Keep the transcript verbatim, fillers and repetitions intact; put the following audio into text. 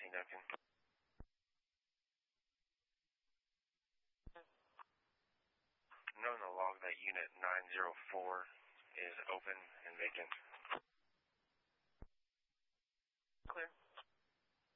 nineteen Duncan. Note in the log that unit nine zero four is open and vacant.